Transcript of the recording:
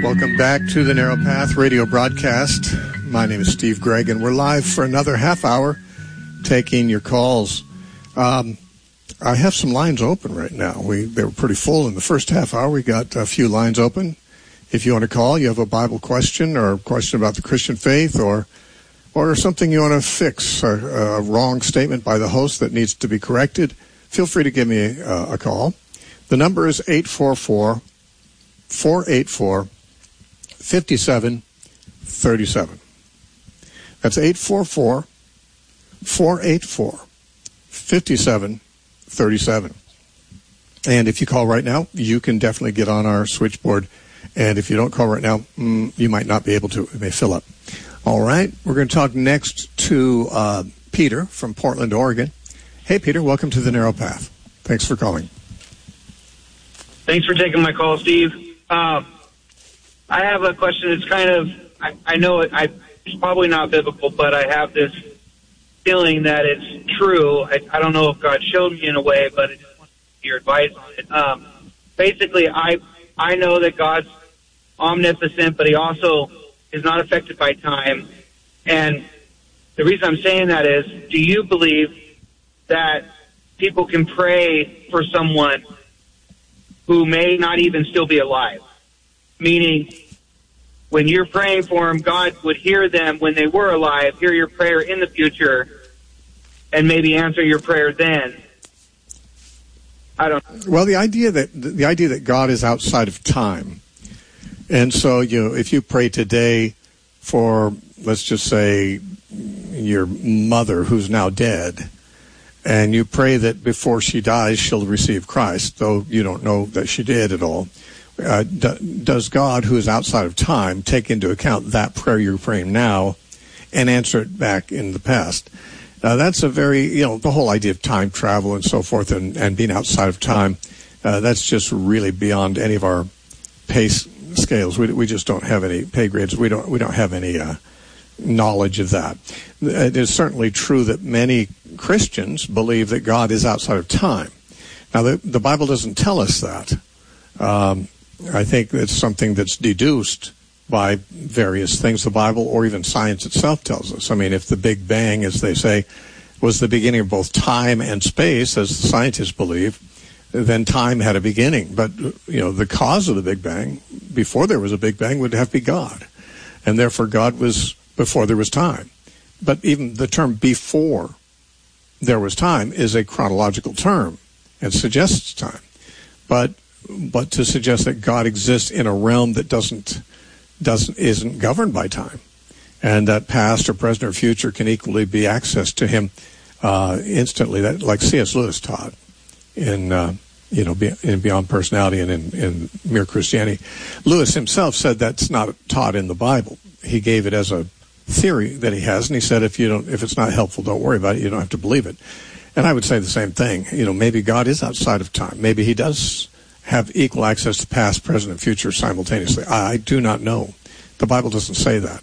Welcome back to the Narrow Path radio broadcast. My name is Steve Gregg, and we're live for another half hour taking your calls. I have some lines open right now. They were pretty full in the first half hour. We got a few lines open. If you want to call, you have a Bible question or a question about the Christian faith or something you want to fix, a wrong statement by the host that needs to be corrected, feel free to give me a call. The number is 844-484-5737. That's 844-484-5737. And if you call right now, you can definitely get on our switchboard. And if you don't call right now, you might not be able to. It may fill up. All right. We're going to talk next to Peter from Portland, Oregon. Hey, Peter. Welcome to the Narrow Path. Thanks for calling. Thanks for taking my call, Steve. I have a question. It's kind of, I know it's probably not biblical, but I have this feeling that it's true. I don't know if God showed me in a way, but I just want your advice on it. Basically, I know that God's omnipotent, but he also is not affected by time. And the reason I'm saying that is, do you believe that people can pray for someone who may not even still be alive? Meaning, when you're praying for them, God would hear them when they were alive, hear your prayer in the future, and maybe answer your prayer then. I don't know. Well, the idea that God is outside of time, and so if you pray today for, let's just say, your mother who's now dead, and you pray that before she dies she'll receive Christ, though you don't know that she did at all. Does God, who is outside of time, take into account that prayer you're praying now and answer it back in the past? That's a very, the whole idea of time travel and so forth and being outside of time, that's just really beyond any of our pay scales. We just don't have any pay grades. We don't have any knowledge of that. It is certainly true that many Christians believe that God is outside of time. Now, the Bible doesn't tell us that. I think it's something that's deduced by various things the Bible or even science itself tells us. I mean, if the Big Bang, as they say, was the beginning of both time and space, as the scientists believe, then time had a beginning. But, the cause of the Big Bang, before there was a Big Bang, would have to be God. And therefore, God was before there was time. But even the term before there was time is a chronological term and suggests time. But to suggest that God exists in a realm that isn't governed by time, and that past or present or future can equally be accessed to him instantly, that like C.S. Lewis taught in Beyond Personality and in Mere Christianity. Lewis himself said that's not taught in the Bible. He gave it as a theory that he has, and he said if it's not helpful, don't worry about it. You don't have to believe it. And I would say the same thing. Maybe God is outside of time. Maybe he does have equal access to past, present, and future simultaneously. I do not know. The Bible doesn't say that.